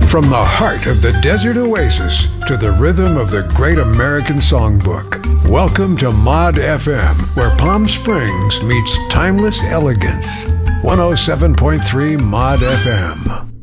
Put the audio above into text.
From the heart of the desert oasis to the rhythm of the great American songbook. Welcome to Mod FM, where Palm Springs meets timeless elegance. 107.3 Mod FM.